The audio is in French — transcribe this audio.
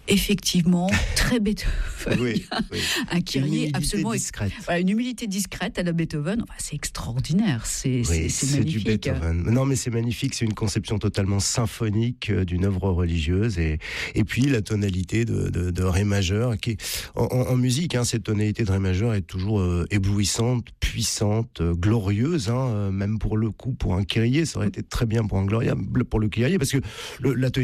Effectivement, très Beethoven. Oui. Un Kyrie absolument discrète. Voilà, une humilité discrète à la Beethoven. Enfin, c'est extraordinaire. C'est C'est du magnifique. Beethoven. Non, mais c'est magnifique. C'est une conception totalement symphonique d'une œuvre religieuse. Et puis la tonalité de Ré majeur, qui est, en musique, cette tonalité de Ré majeur est toujours éblouissante, puissante, glorieuse. Même pour le coup, pour un Kyrie, ça aurait été très bien pour le Kyrie, parce que la tonalité